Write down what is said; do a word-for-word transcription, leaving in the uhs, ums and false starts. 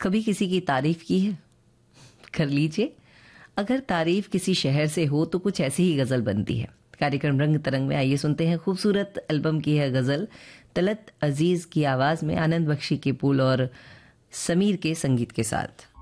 कभी किसी की तारीफ की है? कर लीजिए। अगर तारीफ किसी शहर से हो तो कुछ ऐसी ही गजल बनती है। कार्यक्रम रंग तरंग में आइए सुनते हैं खूबसूरत एल्बम की है गजल, तलत अजीज की आवाज में आनंद बख्शी के पुल और समीर के संगीत के साथ।